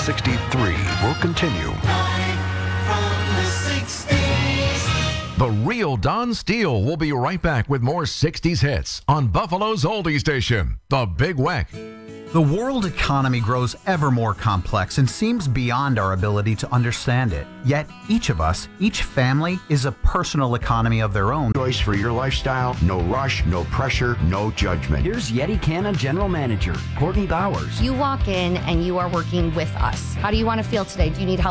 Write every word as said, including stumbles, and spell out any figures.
sixty-three will continue. The real Don Steele will be right back with more sixties hits on Buffalo's oldie station, The Big Weck. The world economy grows ever more complex and seems beyond our ability to understand it. Yet, each of us, each family, is a personal economy of their own. Choice for your lifestyle, no rush, no pressure, no judgment. Here's Yeti Canna General Manager, Courtney Bowers. You walk in and you are working with us. How do you want to feel today? Do you need help